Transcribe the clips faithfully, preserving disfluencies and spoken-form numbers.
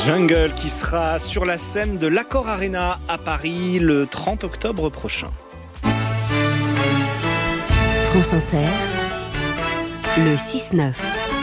Jungle qui sera sur la scène de l'Accor Arena à Paris le trente octobre prochain. France Inter, le six neuf.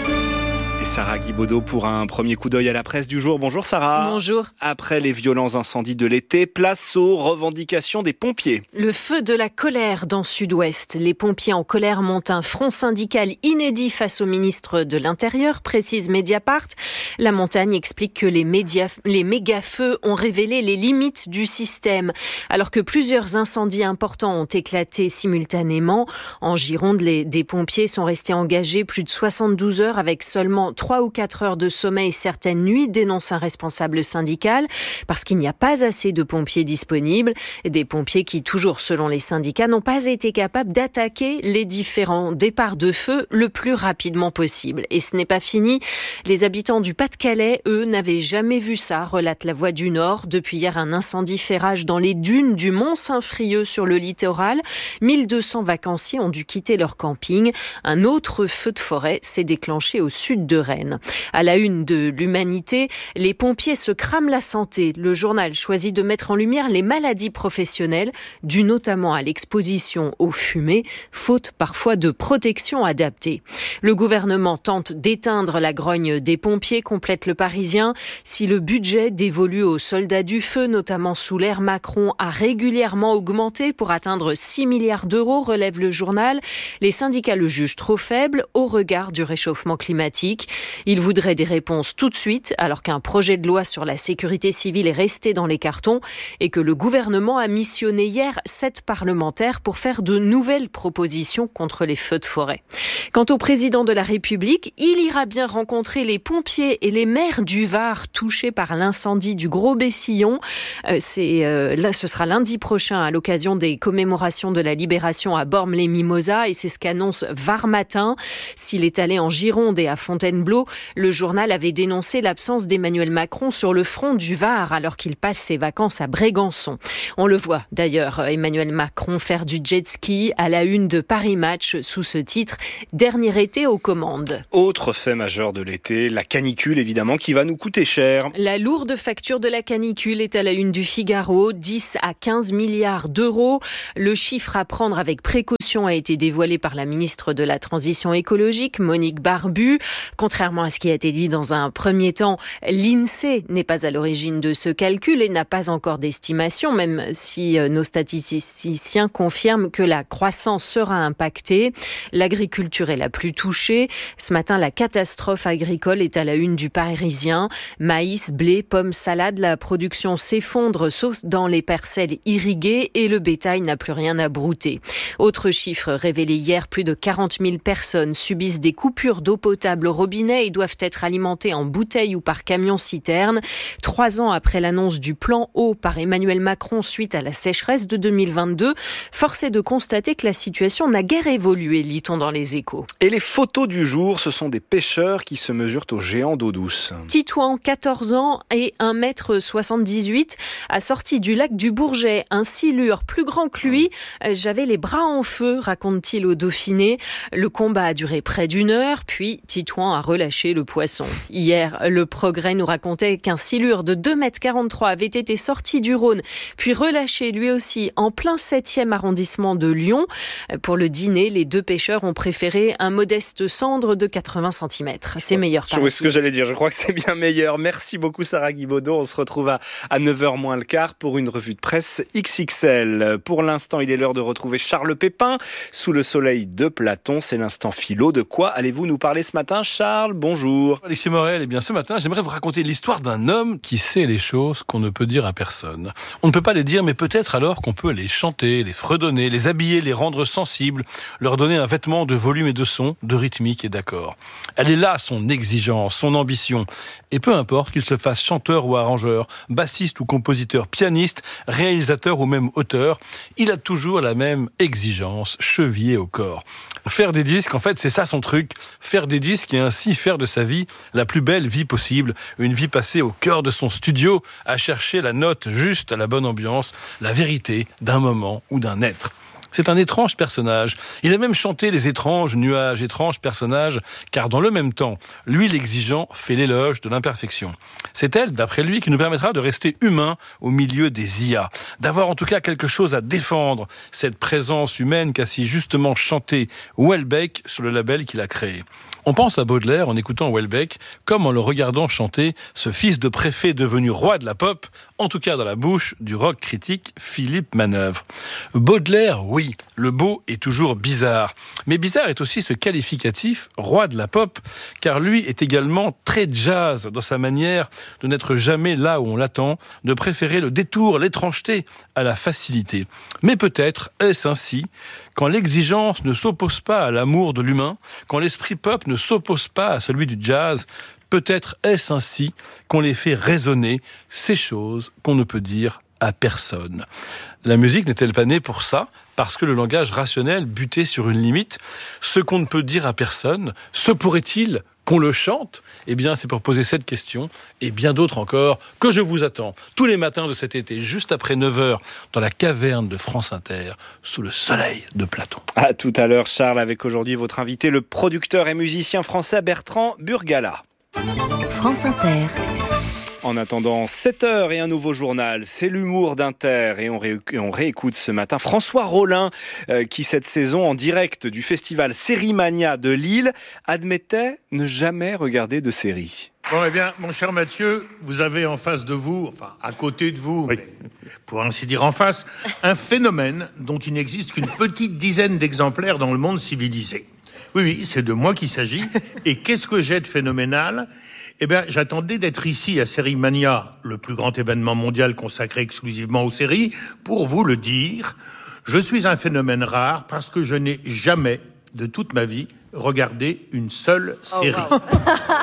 Et Sarah Guibaudot pour un premier coup d'œil à la presse du jour. Bonjour Sarah. Bonjour. Après les violents incendies de l'été, place aux revendications des pompiers. Le feu de la colère dans Sud-Ouest. Les pompiers en colère montent un front syndical inédit face au ministre de l'Intérieur, précise Mediapart. La montagne explique que les, médias, les méga-feux ont révélé les limites du système. Alors que plusieurs incendies importants ont éclaté simultanément, en Gironde, les, des pompiers sont restés engagés plus de soixante-douze heures avec seulement trois ou quatre heures de sommeil certaines nuits, dénonce un responsable syndical, parce qu'il n'y a pas assez de pompiers disponibles. Des pompiers qui, toujours selon les syndicats, n'ont pas été capables d'attaquer les différents départs de feu le plus rapidement possible. Et ce n'est pas fini. Les habitants du Pas-de-Calais, eux, n'avaient jamais vu ça, relate La Voix du Nord. Depuis hier, un incendie fait rage dans les dunes du Mont-Saint-Frieux sur le littoral. mille deux cents vacanciers ont dû quitter leur camping. Un autre feu de forêt s'est déclenché au sud de Rennes. À la une de l'Humanité, les pompiers se crament la santé. Le journal choisit de mettre en lumière les maladies professionnelles, dues notamment à l'exposition aux fumées, faute parfois de protection adaptée. Le gouvernement tente d'éteindre la grogne des pompiers, complète Le Parisien. Si le budget dévolu aux soldats du feu, notamment sous l'ère Macron, a régulièrement augmenté pour atteindre six milliards d'euros, relève le journal, les syndicats le jugent trop faible au regard du réchauffement climatique. Ils voudraient des réponses tout de suite, alors qu'un projet de loi sur la sécurité civile est resté dans les cartons et que le gouvernement a missionné hier sept parlementaires pour faire de nouvelles propositions contre les feux de forêt. Quant au président de la République, il ira bien rencontrer les pompiers et les maires du Var touchés par l'incendie du Gros-Bessillon. Euh, c'est, euh, là, ce sera lundi prochain à l'occasion des commémorations de la libération à Bormes-les-Mimosas et c'est ce qu'annonce Var Matin. S'il est allé en Gironde et à Fontainebleau, le journal avait dénoncé l'absence d'Emmanuel Macron sur le front du Var alors qu'il passe ses vacances à Brégançon. On le voit d'ailleurs, Emmanuel Macron faire du jet ski à la une de Paris Match sous ce titre « Dernier été aux commandes ». Autre fait majeur de l'été, la canicule évidemment qui va nous coûter cher. La lourde facture de la canicule est à la une du Figaro, dix à quinze milliards d'euros. Le chiffre à prendre avec précaution a été dévoilé par la ministre de la Transition écologique, Monique Barbu. Contrairement à ce qui a été dit dans un premier temps, l'INSEE n'est pas à l'origine de ce calcul et n'a pas encore d'estimation, même si nos statisticiens confirment que la croissance sera impactée. L'agriculture est la plus touchée. Ce matin, la catastrophe agricole est à la une du Parisien. Maïs, blé, pommes, salade, la production s'effondre sauf dans les parcelles irriguées et le bétail n'a plus rien à brouter. Autre chiffre révélé hier, plus de quarante mille personnes subissent des coupures d'eau potable au robinet et doivent être alimentés en bouteilles ou par camion-citerne. Trois ans après l'annonce du plan eau par Emmanuel Macron suite à la sécheresse de deux mille vingt-deux, force est de constater que la situation n'a guère évolué, lit-on dans les Échos. Et les photos du jour, ce sont des pêcheurs qui se mesurent aux géants d'eau douce. Titouan, quatorze ans et un mètre soixante-dix-huit, a sorti du lac du Bourget un silure plus grand que lui. J'avais les bras en feu, raconte-t-il au Dauphiné. Le combat a duré près d'une heure, puis Titouan a relâché le poisson. Hier, le Progrès nous racontait qu'un silure de deux mètres quarante-trois avait été sorti du Rhône, puis relâché lui aussi en plein septième arrondissement de Lyon. Pour le dîner, les deux pêcheurs ont préféré un modeste cendre de quatre-vingts centimètres. C'est meilleur par C'est ici. ce que j'allais dire, je crois que c'est bien meilleur. Merci beaucoup Sarah Guibaudot. On se retrouve à, à neuf heures moins le quart pour une revue de presse X X L. Pour l'instant, il est l'heure de retrouver Charles Pépin sous le soleil de Platon. C'est l'instant philo. De quoi allez-vous nous parler ce matin, Charles? Bonjour. Alexis Morel, eh bien ce matin, j'aimerais vous raconter l'histoire d'un homme qui sait les choses qu'on ne peut dire à personne. On ne peut pas les dire, mais peut-être alors qu'on peut les chanter, les fredonner, les habiller, les rendre sensibles, leur donner un vêtement de volume et de son, de rythmique et d'accord. Elle est là son exigence, son ambition. Et peu importe qu'il se fasse chanteur ou arrangeur, bassiste ou compositeur, pianiste, réalisateur ou même auteur, il a toujours la même exigence, chevillée au corps. Faire des disques, en fait, c'est ça son truc. Faire des disques et ainsi faire de sa vie la plus belle vie possible. Une vie passée au cœur de son studio, à chercher la note juste à la bonne ambiance, la vérité d'un moment ou d'un être. C'est un étrange personnage. Il a même chanté les étranges nuages, étranges personnages, car dans le même temps, lui l'exigeant fait l'éloge de l'imperfection. C'est elle, d'après lui, qui nous permettra de rester humains au milieu des I A, d'avoir en tout cas quelque chose à défendre, cette présence humaine qu'a si justement chanté Houellebecq sur le label qu'il a créé. On pense à Baudelaire en écoutant Houellebecq, comme en le regardant chanter ce fils de préfet devenu roi de la pop, en tout cas dans la bouche du rock critique Philippe Manœuvre. Baudelaire, oui, le beau est toujours bizarre. Mais bizarre est aussi ce qualificatif roi de la pop, car lui est également très jazz dans sa manière de n'être jamais là où on l'attend, de préférer le détour, l'étrangeté à la facilité. Mais peut-être est-ce ainsi quand l'exigence ne s'oppose pas à l'amour de l'humain, quand l'esprit pop ne s'oppose pas à celui du jazz, peut-être est-ce ainsi qu'on les fait résonner, ces choses qu'on ne peut dire à personne. La musique n'est-elle pas née pour ça ? Parce que le langage rationnel butait sur une limite. Ce qu'on ne peut dire à personne, se pourrait-il qu'on le chante ? Eh bien, c'est pour poser cette question et bien d'autres encore que je vous attends tous les matins de cet été, juste après neuf heures, dans la caverne de France Inter, sous le soleil de Platon. À tout à l'heure, Charles, avec aujourd'hui votre invité, le producteur et musicien français Bertrand Burgalat. France Inter. En attendant sept heures et un nouveau journal, c'est l'humour d'Inter et on, ré- et on réécoute ce matin François Rollin euh, qui cette saison en direct du festival Sérimania de Lille admettait ne jamais regarder de série. Bon, eh bien, mon cher Mathieu, vous avez en face de vous, enfin à côté de vous, oui. mais pour ainsi dire en face, un phénomène dont il n'existe qu'une petite dizaine d'exemplaires dans le monde civilisé. Oui, oui, c'est de moi qu'il s'agit. Et qu'est-ce que j'ai de phénoménal ? Eh bien, j'attendais d'être ici à Sérimania, le plus grand événement mondial consacré exclusivement aux séries, pour vous le dire. Je suis un phénomène rare parce que je n'ai jamais, de toute ma vie, regardé une seule série. Oh, wow.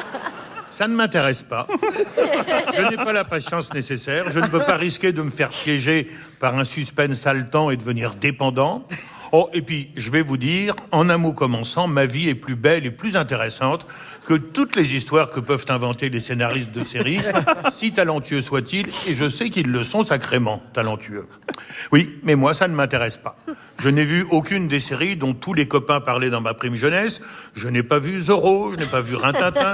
Ça ne m'intéresse pas. Je n'ai pas la patience nécessaire. Je ne veux pas risquer de me faire piéger par un suspense haletant et devenir dépendant. Oh, et puis, je vais vous dire, en un mot commençant, ma vie est plus belle et plus intéressante que toutes les histoires que peuvent inventer les scénaristes de séries, si talentueux soient-ils, et je sais qu'ils le sont sacrément talentueux. Oui, mais moi, ça ne m'intéresse pas. Je n'ai vu aucune des séries dont tous les copains parlaient dans ma prime jeunesse. Je n'ai pas vu Zorro, je n'ai pas vu Rintintin,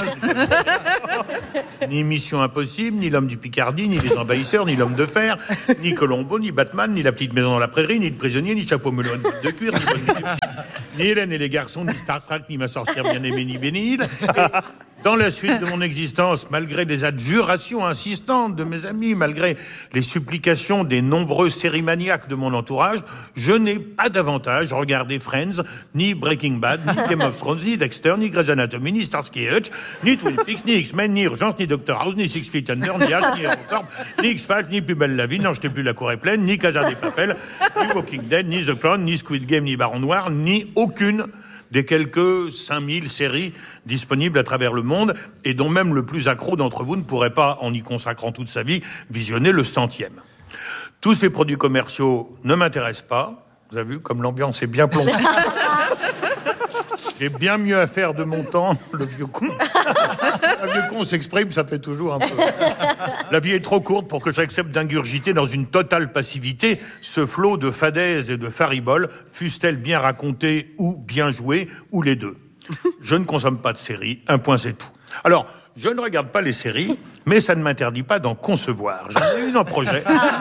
ni Mission Impossible, ni L'Homme du Picardie, ni Les Envahisseurs, ni L'Homme de Fer, ni Colombo, ni Batman, ni La Petite Maison dans la Prairie, ni Le Prisonnier, ni Chapeau melon de cuir, ni, ni Hélène et les garçons, ni Star Trek, ni Ma sorcière bien-aimée, ni Bénil. Dans la suite de mon existence, malgré les adjurations insistantes de mes amis, malgré les supplications des nombreux sérimaniaques de mon entourage, je n'ai pas davantage regardé Friends, ni Breaking Bad, ni Game of Thrones, ni Dexter, ni Grey's Anatomy, ni Starsky et Hutch, ni Twin Peaks, ni X-Men, ni Urgence, ni Doctor House, ni Six Feet Under, ni H, ni Aerocorp, ni X-Files, ni Plus belle la vie, non, je t'ai plus la cour est pleine, ni Casa des Papel, ni Walking Dead, ni The Crown, ni Squid Game, ni Baron Noir, ni aucune des quelques cinq mille séries disponibles à travers le monde et dont même le plus accro d'entre vous ne pourrait pas, en y consacrant toute sa vie, visionner le centième. Tous ces produits commerciaux ne m'intéressent pas. Vous avez vu comme l'ambiance est bien plongée. J'ai bien mieux à faire de mon temps, le vieux con. Le vieux con s'exprime, ça fait toujours un peu... La vie est trop courte pour que j'accepte d'ingurgiter dans une totale passivité ce flot de fadaises et de fariboles, fussent-elles bien racontées ou bien jouées, ou les deux. Je ne consomme pas de séries, un point c'est tout. Alors, je ne regarde pas les séries, mais ça ne m'interdit pas d'en concevoir. J'en ai une en projet.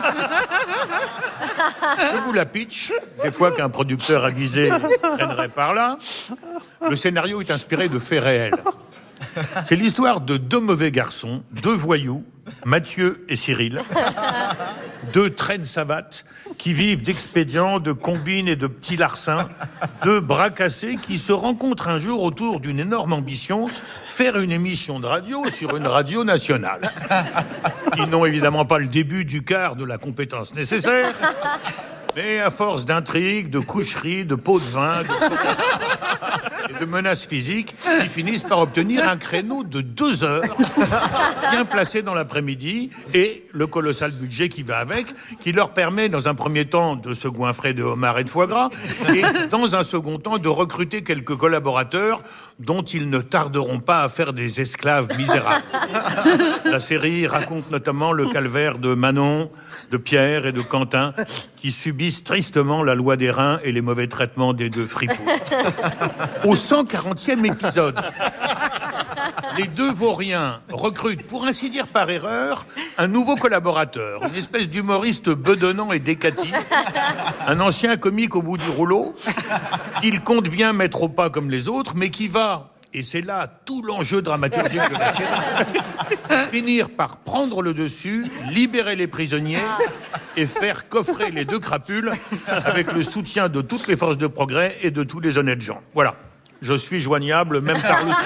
Je vous la pitch, des fois qu'un producteur avisé traînerait par là. Le scénario est inspiré de faits réels. C'est l'histoire de deux mauvais garçons, deux voyous, Mathieu et Cyril, deux traînes savates qui vivent d'expédients, de combines et de petits larcins, deux bras cassés qui se rencontrent un jour autour d'une énorme ambition, faire une émission de radio sur une radio nationale. Ils n'ont évidemment pas le début du quart de la compétence nécessaire, mais à force d'intrigues, de coucheries, de pots de vin, de, et de menaces physiques, ils finissent par obtenir un créneau de deux heures, bien placé dans l'après-midi, et le colossal budget qui va avec, qui leur permet, dans un premier temps, de se goinfrer de homards et de foie gras, et dans un second temps, de recruter quelques collaborateurs dont ils ne tarderont pas à faire des esclaves misérables. La série raconte notamment le calvaire de Manon, de Pierre et de Quentin, qui qui subissent tristement la loi des reins et les mauvais traitements des deux fripouilles. Au cent quarantième épisode, les deux vauriens recrutent, pour ainsi dire par erreur, un nouveau collaborateur, une espèce d'humoriste bedonnant et décati, un ancien comique au bout du rouleau, qu'il compte bien mettre au pas comme les autres, mais qui va, et c'est là tout l'enjeu dramaturgique de la série, finir par prendre le dessus, libérer les prisonniers et faire coffrer les deux crapules avec le soutien de toutes les forces de progrès et de tous les honnêtes gens. Voilà, je suis joignable, même par le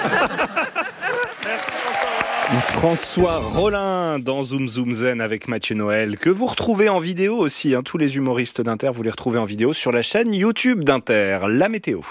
François Rollin dans Zoom Zoom Zen avec Mathieu Noël, que vous retrouvez en vidéo aussi. Hein, tous les humoristes d'Inter, vous les retrouvez en vidéo sur la chaîne YouTube d'Inter. La météo.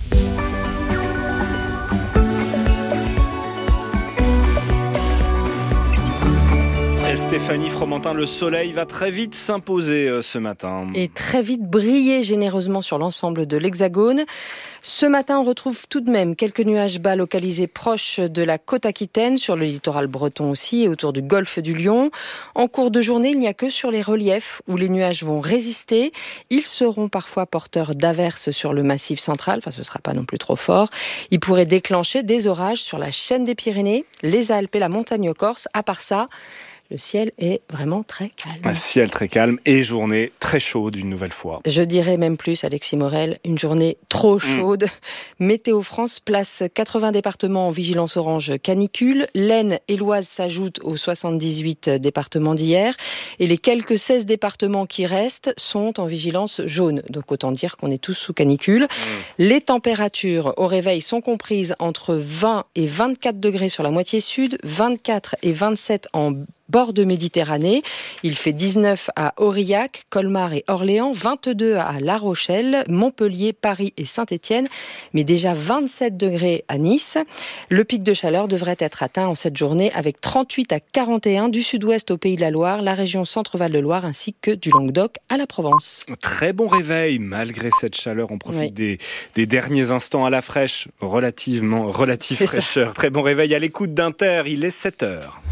Stéphanie Fromentin, le soleil va très vite s'imposer ce matin. Et très vite briller généreusement sur l'ensemble de l'Hexagone. Ce matin, on retrouve tout de même quelques nuages bas localisés proches de la côte aquitaine, sur le littoral breton aussi et autour du golfe du Lion. En cours de journée, il n'y a que sur les reliefs où les nuages vont résister. Ils seront parfois porteurs d'averses sur le massif central, enfin ce ne sera pas non plus trop fort. Ils pourraient déclencher des orages sur la chaîne des Pyrénées, les Alpes et la montagne corse. À part ça, le ciel est vraiment très calme. Un ciel très calme et journée très chaude une nouvelle fois. Je dirais même plus, Alexis Morel, une journée trop chaude. Mmh. Météo France place quatre-vingts départements en vigilance orange canicule. L'Aisne et l'Oise s'ajoutent aux soixante-dix-huit départements d'hier. Et les quelques seize départements qui restent sont en vigilance jaune. Donc autant dire qu'on est tous sous canicule. Mmh. Les températures au réveil sont comprises entre vingt et vingt-quatre degrés sur la moitié sud, vingt-quatre et vingt-sept en bord de Méditerranée. Il fait dix-neuf à Aurillac, Colmar et Orléans, vingt-deux à La Rochelle, Montpellier, Paris et Saint-Étienne, mais déjà vingt-sept degrés à Nice. Le pic de chaleur devrait être atteint en cette journée avec trente-huit à quarante et un du sud-ouest au Pays de la Loire, la région Centre-Val de Loire ainsi que du Languedoc à la Provence. Très bon réveil, malgré cette chaleur. On profite oui. des, des derniers instants à la fraîche, relativement, relative C'est fraîcheur. Ça. Très bon réveil à l'écoute d'Inter, il est sept heures.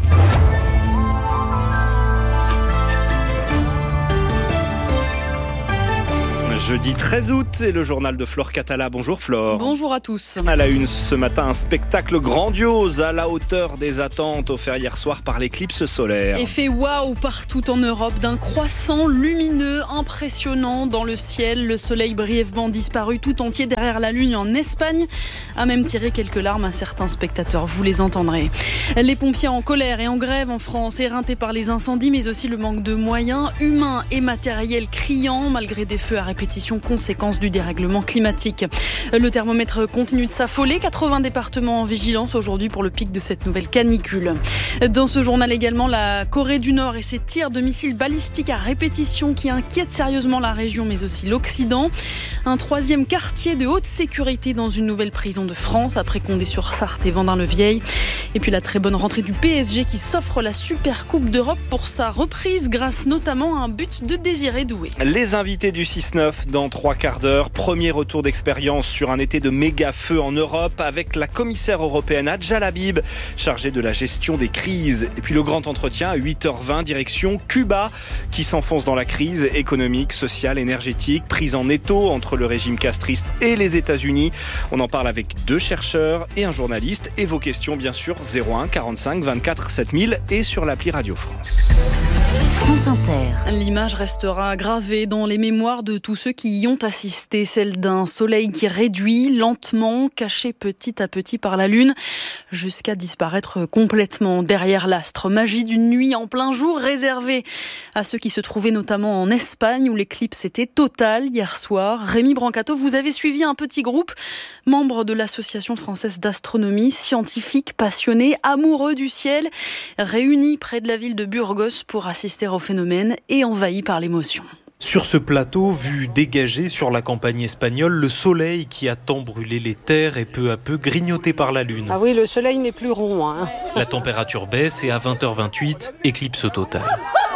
Jeudi treize août, et le journal de Flore Catala. Bonjour Flore. Bonjour à tous. À la une ce matin, un spectacle grandiose à la hauteur des attentes offert hier soir par l'éclipse solaire. Effet waouh partout en Europe, d'un croissant lumineux impressionnant dans le ciel. Le soleil brièvement disparu tout entier derrière la lune en Espagne a même tiré quelques larmes à certains spectateurs. Vous les entendrez. Les pompiers en colère et en grève en France, éreintés par les incendies, mais aussi le manque de moyens humains et matériels criants malgré des feux à répétition. Conséquence du dérèglement climatique. Le thermomètre continue de s'affoler. quatre-vingts départements en vigilance aujourd'hui pour le pic de cette nouvelle canicule. Dans ce journal également, la Corée du Nord et ses tirs de missiles balistiques à répétition qui inquiètent sérieusement la région mais aussi l'Occident. Un troisième quartier de haute sécurité dans une nouvelle prison de France après Condé-sur-Sarthe et Vendin-le-Vieil. Et puis la très bonne rentrée du P S G qui s'offre la Super Coupe d'Europe pour sa reprise grâce notamment à un but de Désiré Doué. Les invités du six neuf dans trois quarts d'heure. Premier retour d'expérience sur un été de méga feu en Europe avec la commissaire européenne Adja Labib, chargée de la gestion des crises. Et puis le grand entretien à huit heures vingt, direction Cuba, qui s'enfonce dans la crise économique, sociale, énergétique, prise en étau entre le régime castriste et les États-Unis. On en parle avec deux chercheurs et un journaliste. Et vos questions, bien sûr, zéro un quarante-cinq vingt-quatre sept mille et sur l'appli Radio France. France Inter. L'image restera gravée dans les mémoires de tous ceux qui y ont assisté, celle d'un soleil qui réduit lentement, caché petit à petit par la lune, jusqu'à disparaître complètement derrière l'astre. Magie d'une nuit en plein jour réservée à ceux qui se trouvaient notamment en Espagne où l'éclipse était totale hier soir. Rémi Brancato, vous avez suivi un petit groupe, membre de l'Association française d'astronomie, scientifiques, passionnés, amoureux du ciel, réunis près de la ville de Burgos pour assister au phénomène et envahis par l'émotion. Sur ce plateau, vu dégagé sur la campagne espagnole, le soleil qui a tant brûlé les terres est peu à peu grignoté par la lune. Ah oui, le soleil n'est plus rond. Hein. La température baisse et à vingt heures vingt-huit, éclipse totale.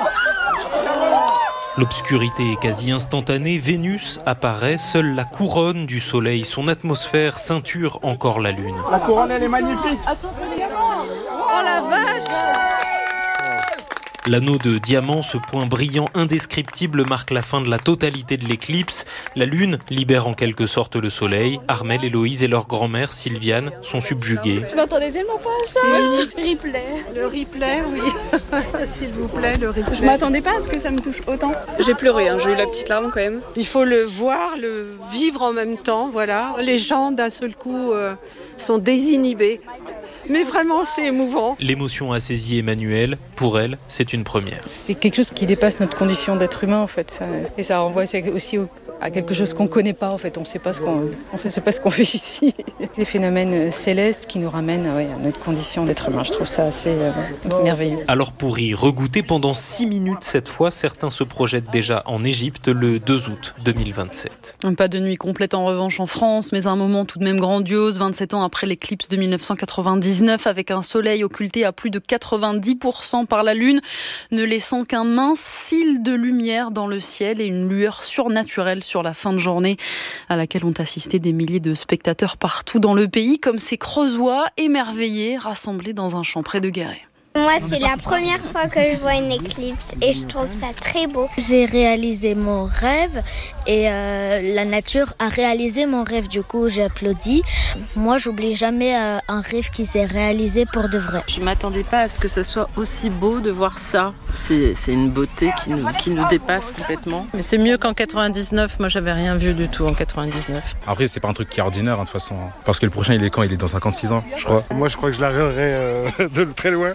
L'obscurité est quasi instantanée, Vénus apparaît, seule la couronne du soleil, son atmosphère ceinture encore la lune. La couronne, elle est magnifique. Attends, oh la vache! L'anneau de diamant, ce point brillant indescriptible, marque la fin de la totalité de l'éclipse. La lune libère en quelque sorte le soleil. Armelle, Héloïse et leur grand-mère Sylviane sont subjuguées. Je m'attendais tellement pas à ça. C'est le replay. Le replay, oui. S'il vous plaît, le replay. Je m'attendais pas à ce que ça me touche autant. J'ai pleuré, hein, j'ai eu la petite larme quand même. Il faut le voir, le vivre en même temps, voilà. Les gens, d'un seul coup, euh, sont désinhibés. Mais vraiment, c'est émouvant. L'émotion a saisi Emmanuelle. Pour elle, c'est une première. C'est quelque chose qui dépasse notre condition d'être humain, en fait. Ça, et ça renvoie aussi au, à quelque chose qu'on ne connaît pas, en fait. On ne sait pas ce qu'on, en fait, c'est pas ce qu'on fait ici. Des phénomènes célestes qui nous ramènent ouais, à notre condition d'être humain. Je trouve ça assez euh, merveilleux. Alors pour y regoûter pendant six minutes cette fois, certains se projettent déjà en Égypte le deux août deux mille vingt-sept. Pas de nuit complète en revanche en France, mais un moment tout de même grandiose, vingt-sept ans après l'éclipse de mille neuf cent quatre-vingt-dix-neuf, avec un soleil occulté à plus de quatre-vingt-dix pour cent par la lune, ne laissant qu'un mince cil de lumière dans le ciel et une lueur surnaturelle sur la fin de journée, à laquelle ont assisté des milliers de spectateurs partout dans le pays, comme ces Creusois émerveillés rassemblés dans un champ près de Guéret. Moi, c'est la première fois que je vois une éclipse et je trouve ça très beau. J'ai réalisé mon rêve et euh, la nature a réalisé mon rêve. Du coup, j'ai applaudi. Moi, j'oublie jamais euh, un rêve qui s'est réalisé pour de vrai. Je m'attendais pas à ce que ça soit aussi beau de voir ça. C'est, c'est une beauté qui nous, qui nous dépasse complètement. Mais c'est mieux qu'en quatre-vingt-dix-neuf. Moi, j'avais rien vu du tout en quatre-vingt-dix-neuf. Après, c'est pas un truc qui est ordinaire, hein, de toute façon. Parce que le prochain, il est quand ? Il est dans cinquante-six ans, je crois. Moi, je crois que je la regarderai euh, de très loin.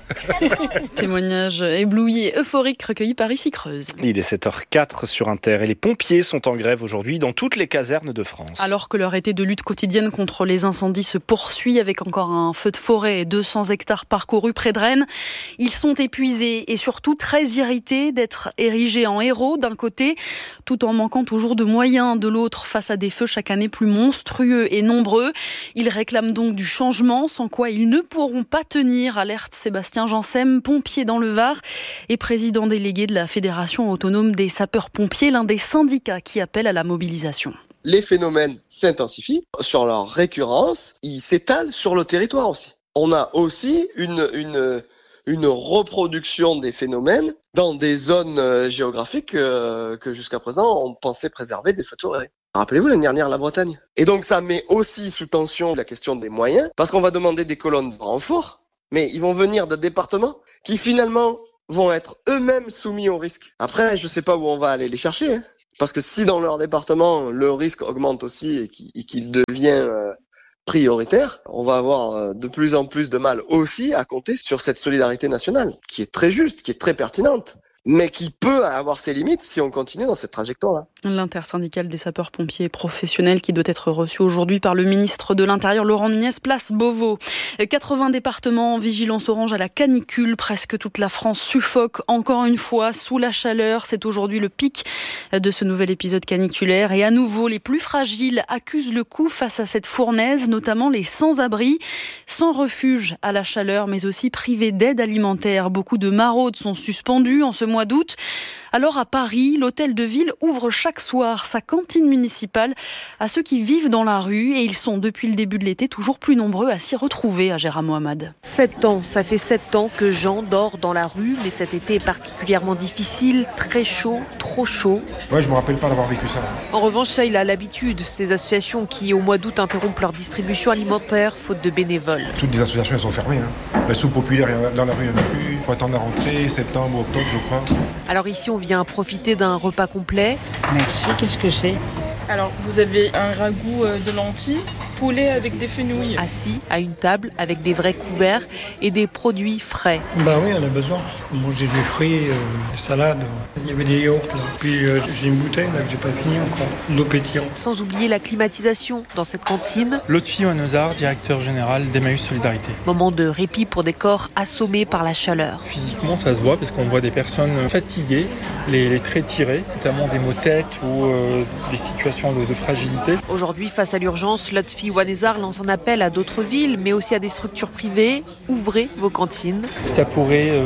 Témoignage ébloui et euphorique recueilli par Ici Creuse. Il est sept heures quatre sur Inter et les pompiers sont en grève aujourd'hui dans toutes les casernes de France. Alors que leur été de lutte quotidienne contre les incendies se poursuit avec encore un feu de forêt et deux cents hectares parcourus près de Rennes, ils sont épuisés et surtout très irrités d'être érigés en héros d'un côté, tout en manquant toujours de moyens de l'autre face à des feux chaque année plus monstrueux et nombreux. Ils réclament donc du changement, sans quoi ils ne pourront pas tenir, alerte Sébastien Janssem, pompier dans le Var et président délégué de la Fédération autonome des sapeurs-pompiers, l'un des syndicats qui appelle à la mobilisation. Les phénomènes s'intensifient sur leur récurrence, ils s'étalent sur le territoire aussi. On a aussi une, une, une reproduction des phénomènes dans des zones géographiques euh, que jusqu'à présent on pensait préserver des feux de forêt. Rappelez-vous l'année dernière la Bretagne. Et donc ça met aussi sous tension la question des moyens, parce qu'on va demander des colonnes de renfort. Mais ils vont venir de départements qui finalement vont être eux-mêmes soumis au risque. Après, je sais pas où on va aller les chercher, hein. Parce que si dans leur département le risque augmente aussi et qu'il, et qu'il devient euh, prioritaire, on va avoir euh, de plus en plus de mal aussi à compter sur cette solidarité nationale, qui est très juste, qui est très pertinente, mais qui peut avoir ses limites si on continue dans cette trajectoire-là. L'intersyndicale des sapeurs-pompiers professionnels qui doit être reçu aujourd'hui par le ministre de l'Intérieur, Laurent Nunez, place Beauvau. quatre-vingts départements en vigilance orange à la canicule. Presque toute la France suffoque encore une fois sous la chaleur. C'est aujourd'hui le pic de ce nouvel épisode caniculaire. Et à nouveau, les plus fragiles accusent le coup face à cette fournaise, notamment les sans-abri, sans refuge à la chaleur, mais aussi privés d'aide alimentaire. Beaucoup de maraudes sont suspendues en ce mois d'août. Alors à Paris, l'hôtel de ville ouvre chaque soir sa cantine municipale à ceux qui vivent dans la rue et ils sont depuis le début de l'été toujours plus nombreux à s'y retrouver, à Gérard Mohamed. Sept ans, ça fait sept ans que Jean dort dans la rue, mais cet été est particulièrement difficile, très chaud, trop chaud. Ouais, je me rappelle pas d'avoir vécu ça. En revanche, ça, il a l'habitude. Ces associations qui, au mois d'août, interrompent leur distribution alimentaire faute de bénévoles. Toutes les associations, elles sont fermées. Hein. La soupe populaire, dans la rue, il n'y en a plus. Il faut attendre la rentrée, septembre, octobre, je crois. Alors ici, on vient profiter d'un repas complet. Merci, qu'est-ce que c'est ? Alors, vous avez un ragoût de lentilles, poulet avec des fenouilles. Assis à une table avec des vrais couverts et des produits frais. Bah oui, on a besoin. Il faut manger des fruits, euh, des salades. Il y avait des yaourts là. Puis euh, j'ai une bouteille là que j'ai pas fini encore. De l'eau pétillante. Sans oublier la climatisation dans cette cantine. Lotfi Wanozar, directeur général d'Emmaüs Solidarité. Moment de répit pour des corps assommés par la chaleur. Physiquement, ça se voit parce qu'on voit des personnes fatiguées, les, les traits tirés, notamment des maux de tête ou euh, des situations de, de fragilité. Aujourd'hui, face à l'urgence, Lotfi Wanezar lance un appel à d'autres villes, mais aussi à des structures privées. Ouvrez vos cantines. Ça pourrait euh,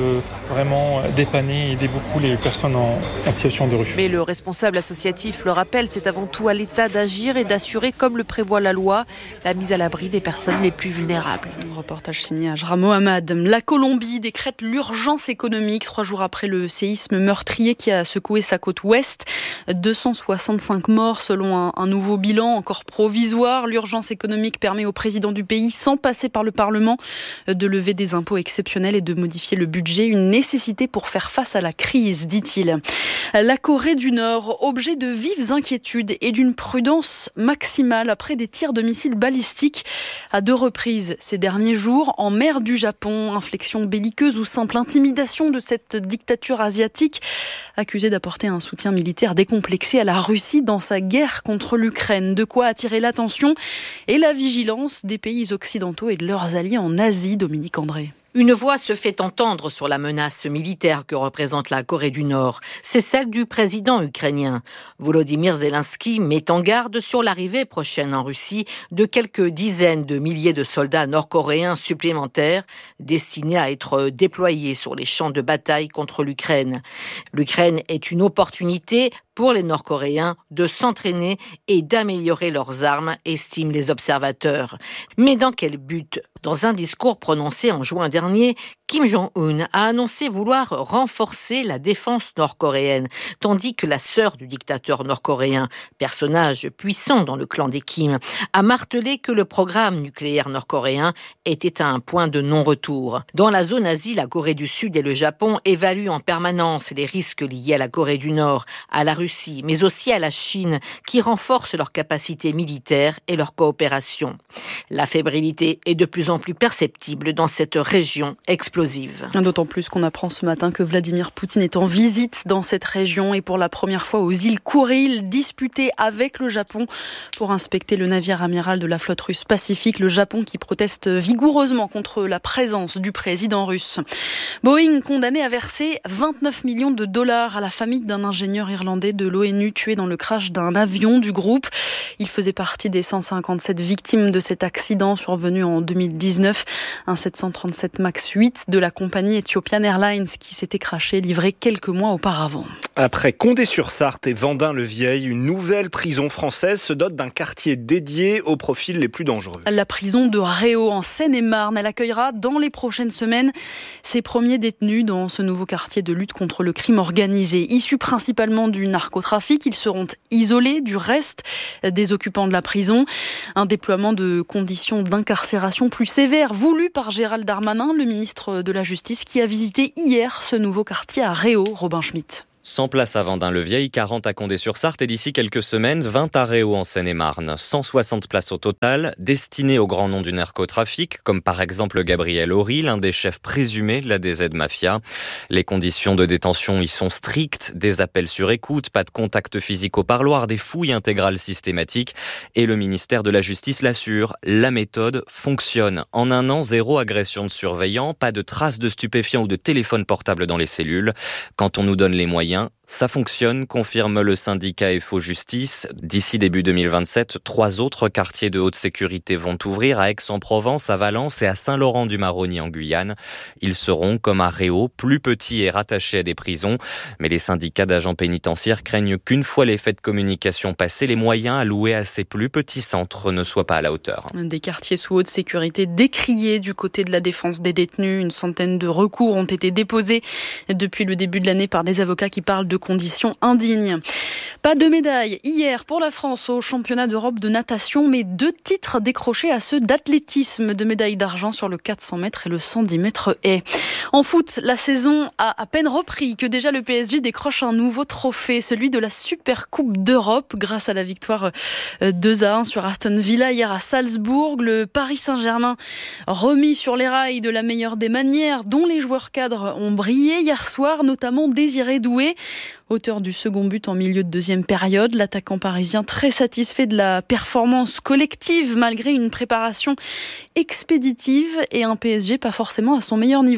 vraiment dépanner et aider beaucoup les personnes en, en situation de rue. Mais le responsable associatif le rappelle, c'est avant tout à l'État d'agir et d'assurer, comme le prévoit la loi, la mise à l'abri des personnes les plus vulnérables. Un reportage signé Ajra Mohamed. La Colombie décrète l'urgence économique trois jours après le séisme meurtrier qui a secoué sa côte ouest. deux cent soixante-cinq morts selon un, un nouveau bilan encore provisoire. L'urgence économique permet au président du pays, sans passer par le Parlement, de lever des impôts exceptionnels et de modifier le budget. Une nécessité pour faire face à la crise, dit-il. La Corée du Nord, objet de vives inquiétudes et d'une prudence maximale après des tirs de missiles balistiques à deux reprises ces derniers jours en mer du Japon. Inflexion belliqueuse ou simple intimidation de cette dictature asiatique accusée d'apporter un soutien militaire décomplexé à la Russie dans sa guerre contre l'Ukraine. De quoi attirer l'attention et la vigilance des pays occidentaux et de leurs alliés en Asie. Dominique André. Une voix se fait entendre sur la menace militaire que représente la Corée du Nord. C'est celle du président ukrainien. Volodymyr Zelensky met en garde sur l'arrivée prochaine en Russie de quelques dizaines de milliers de soldats nord-coréens supplémentaires destinés à être déployés sur les champs de bataille contre l'Ukraine. L'Ukraine est une opportunité pour les Nord-Coréens de s'entraîner et d'améliorer leurs armes, estiment les observateurs. Mais dans quel but ? Dans un discours prononcé en juin dernier, Kim Jong-un a annoncé vouloir renforcer la défense nord-coréenne, tandis que la sœur du dictateur nord-coréen, personnage puissant dans le clan des Kim, a martelé que le programme nucléaire nord-coréen était à un point de non-retour. Dans la zone Asie, la Corée du Sud et le Japon évaluent en permanence les risques liés à la Corée du Nord, à la Russie, mais aussi à la Chine, qui renforcent leurs capacités militaires et leur coopération. La fébrilité est de plus en plus perceptible dans cette région explosive. D'autant plus qu'on apprend ce matin que Vladimir Poutine est en visite dans cette région et pour la première fois aux îles Kouril, disputées avec le Japon pour inspecter le navire amiral de la flotte russe Pacifique. Le Japon qui proteste vigoureusement contre la présence du président russe. Boeing condamné à verser vingt-neuf millions de dollars à la famille d'un ingénieur irlandais de l'ONU tué dans le crash d'un avion du groupe. Il faisait partie des cent cinquante-sept victimes de cet accident survenu en deux mille dix-neuf. Un sept cent trente-sept max huit de la compagnie Ethiopian Airlines qui s'était crashé, livré quelques mois auparavant. Après Condé-sur-Sarthe et Vendin-le-Vieil, une nouvelle prison française se dote d'un quartier dédié aux profils les plus dangereux. La prison de Réau en Seine-et-Marne, elle accueillera dans les prochaines semaines ses premiers détenus dans ce nouveau quartier de lutte contre le crime organisé. Issus principalement du narcotrafic, ils seront isolés du reste des occupants de la prison. Un déploiement de conditions d'incarcération plus sévères voulu par Gérald Darmanin, le ministre de la Justice, qui a visité hier ce nouveau quartier à Réau. Robin Schmitt. cent places à Vendin-le-Vieil, quarante à Condé-sur-Sarthe et d'ici quelques semaines, vingt à Réau en Seine-et-Marne. cent soixante places au total, destinées aux grands noms du narcotrafic, comme par exemple Gabriel Horry, l'un des chefs présumés de la D Z Mafia. Les conditions de détention y sont strictes, des appels sur écoute, pas de contact physique au parloir, des fouilles intégrales systématiques. Et le ministère de la Justice l'assure, la méthode fonctionne. En un an, zéro agression de surveillant, pas de traces de stupéfiants ou de téléphone portable dans les cellules. Quand on nous donne les moyens, ça fonctionne, confirme le syndicat F O Justice. D'ici début deux mille vingt-sept, trois autres quartiers de haute sécurité vont ouvrir à Aix-en-Provence, à Valence et à Saint-Laurent-du-Maroni en Guyane. Ils seront, comme à Réau, plus petits et rattachés à des prisons. Mais les syndicats d'agents pénitentiaires craignent qu'une fois les faits de communication passés, les moyens alloués à ces plus petits centres ne soient pas à la hauteur. Des quartiers sous haute sécurité décriés du côté de la défense des détenus. Une centaine de recours ont été déposés depuis le début de l'année par des avocats qui parlent de conditions indignes. Pas de médaille hier pour la France au championnat d'Europe de natation, mais deux titres décrochés à ceux d'athlétisme, de médailles d'argent sur le quatre cents mètres et le cent dix mètres haies. En foot, la saison a à peine repris que déjà le P S G décroche un nouveau trophée, celui de la Super Coupe d'Europe, grâce à la victoire deux à un sur Aston Villa hier à Salzbourg. Le Paris Saint-Germain remis sur les rails de la meilleure des manières, dont les joueurs cadres ont brillé hier soir, notamment Désiré Doué. Auteur du second but en milieu de deuxième période, l'attaquant parisien très satisfait de la performance collective malgré une préparation expéditive et un P S G pas forcément à son meilleur niveau.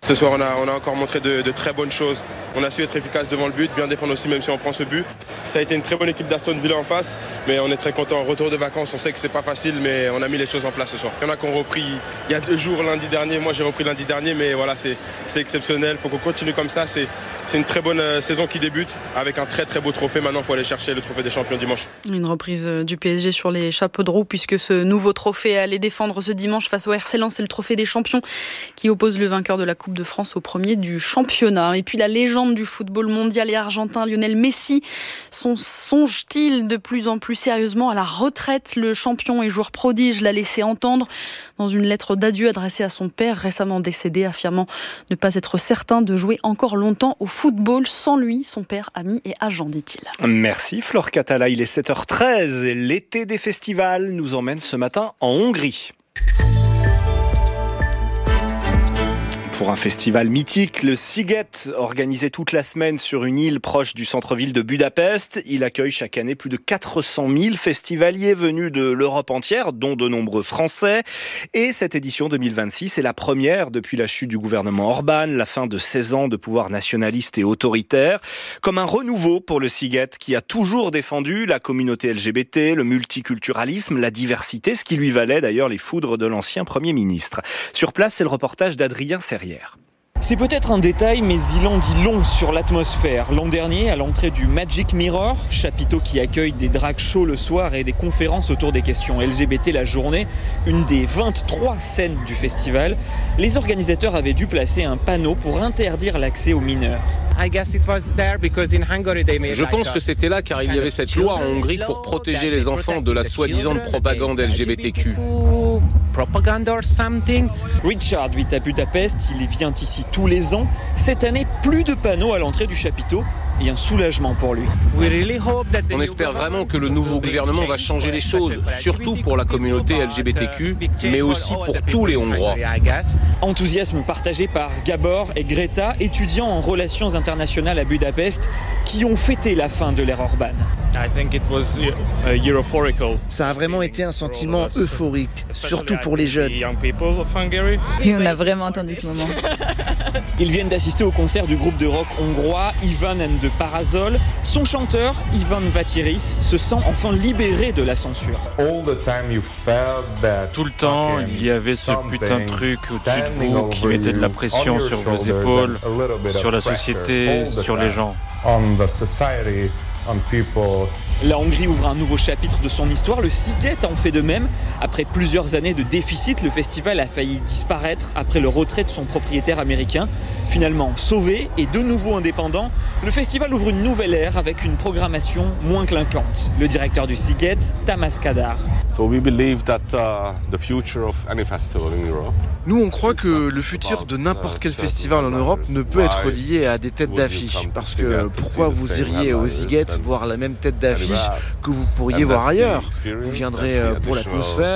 Ce soir, on a, on a encore montré de, de très bonnes choses. On a su être efficace devant le but, bien défendre aussi, même si on prend ce but. Ça a été une très bonne équipe d'Aston Villa en face, mais on est très content. Retour de vacances, on sait que c'est pas facile, mais on a mis les choses en place ce soir. Il y en a qui ont repris il y a deux jours, lundi dernier. Moi, j'ai repris lundi dernier, mais voilà, c'est, c'est exceptionnel. Il faut qu'on continue comme ça. C'est, c'est une très bonne euh, saison qui débute avec un très très beau trophée. Maintenant, il faut aller chercher le trophée des champions dimanche. Une reprise du P S G sur les chapeaux de roue, puisque ce nouveau trophée allait défendre ce dimanche face au R C Lens. C'est le trophée des champions qui oppose le vainqueur de la Coupe de France au premier du championnat. Et puis la légende du football mondial et argentin, Lionel Messi, son songe-t-il de plus en plus sérieusement à la retraite? Le champion et joueur prodige l'a laissé entendre dans une lettre d'adieu adressée à son père récemment décédé, affirmant ne pas être certain de jouer encore longtemps au football sans lui, son père, ami et agent, dit-il. Merci Flore Catala, il est sept heures treize et l'été des festivals nous emmène ce matin en Hongrie. Pour un festival mythique, le Sziget, organisé toute la semaine sur une île proche du centre-ville de Budapest. Il accueille chaque année plus de quatre cent mille festivaliers venus de l'Europe entière, dont de nombreux Français. Et cette édition deux mille vingt-six est la première depuis la chute du gouvernement Orban, la fin de seize ans de pouvoir nationaliste et autoritaire, comme un renouveau pour le Sziget qui a toujours défendu la communauté L G B T, le multiculturalisme, la diversité, ce qui lui valait d'ailleurs les foudres de l'ancien Premier ministre. Sur place, c'est le reportage d'Adrien Serrière. C'est peut-être un détail, mais il en dit long sur l'atmosphère. L'an dernier, à l'entrée du Magic Mirror, chapiteau qui accueille des drag shows le soir et des conférences autour des questions L G B T la journée, une des vingt-trois scènes du festival, les organisateurs avaient dû placer un panneau pour interdire l'accès aux mineurs. Je pense que c'était là car il y avait cette loi en Hongrie pour protéger les enfants de la soi-disant propagande L G B T Q. Richard vit à Budapest, il vient ici tous les ans. Cette année, plus de panneaux à l'entrée du chapiteau et un soulagement pour lui. On espère vraiment que le nouveau gouvernement va changer les choses, surtout pour la communauté L G B T Q, mais aussi pour tous les Hongrois. Enthousiasme partagé par Gabor et Greta, étudiants en relations internationales à Budapest, qui ont fêté la fin de l'ère Orban. Ça a vraiment été un sentiment euphorique, surtout pour les jeunes. Et on a vraiment attendu ce moment. Ils viennent d'assister au concert du groupe de rock hongrois Ivan and the Parasol. Son chanteur, Ivan Vatiris, se sent enfin libéré de la censure. Tout le temps, il y avait ce putain de truc au-dessus de vous qui mettait de la pression sur vos épaules, sur la société, sur les gens. La Hongrie ouvre un nouveau chapitre de son histoire. Le Sziget en fait de même. Après plusieurs années de déficit, le festival a failli disparaître après le retrait de son propriétaire américain. Finalement sauvé et de nouveau indépendant, le festival ouvre une nouvelle ère avec une programmation moins clinquante. Le directeur du Sziget, Tamas Kadar. Nous, on croit que le futur de n'importe quel festival en Europe ne peut être lié à des têtes d'affiche. Parce que pourquoi vous iriez au Sziget voir la même tête d'affiche que vous pourriez voir ailleurs? Vous viendrez pour l'atmosphère,